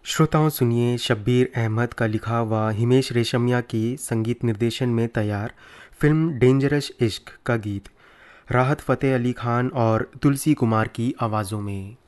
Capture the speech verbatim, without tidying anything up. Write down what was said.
श्रोताओं सुनिए शब्बीर अहमद का लिखा हुआ हिमेश रेशमिया की संगीत निर्देशन में तैयार फिल्म डेंजरस इश्क का गीत राहत फ़तेह अली खान और तुलसी कुमार की आवाज़ों में।